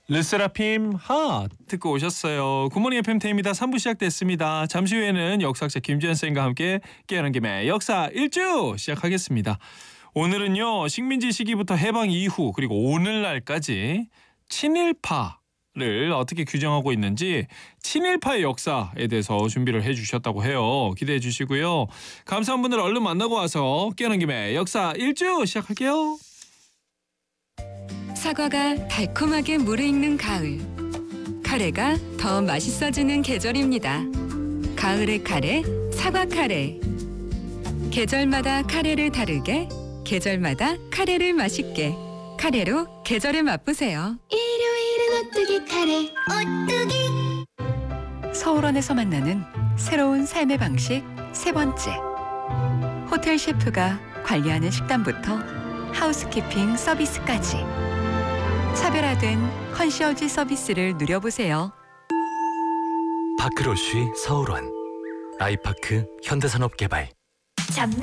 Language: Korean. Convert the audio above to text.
르세라핌 하 듣고 오셨어요. 굿모닝 FM 태입니다. 3부 시작됐습니다. 잠시 후에는 역사학자 김지현 쌤과 함께 깨어난 김에 역사 1주 시작하겠습니다. 오늘은요. 식민지 시기부터 해방 이후 그리고 오늘날까지 친일파를 어떻게 규정하고 있는지 친일파의 역사에 대해서 준비를 해주셨다고 해요. 기대해 주시고요. 감사한 분들 얼른 만나고 와서 깨어난 김에 역사 1주 시작할게요. 사과가 달콤하게 무르익는 가을. 카레가 더 맛있어지는 계절입니다. 가을의 카레, 사과 카레. 계절마다 카레를 다르게, 계절마다 카레를 맛있게. 카레로 계절을 맛보세요. 일요일은 오뚜기 카레, 오뚜기. 서울원에서 만나는 새로운 삶의 방식 세 번째. 호텔 셰프가 관리하는 식단부터 하우스키핑 서비스까지. 차별화된 컨시어지 서비스를 누려보세요. 파크로쉬 서울원, 아이파크 현대산업개발. 전남